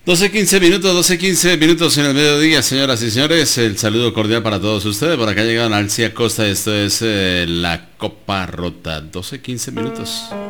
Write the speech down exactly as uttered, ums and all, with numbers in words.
doce quince minutos, doce quince minutos en el mediodía, señoras y señores. El saludo cordial para todos ustedes. Por acá llega Alcia Costa. Esto es eh, la Copa Rota. doce quince minutos.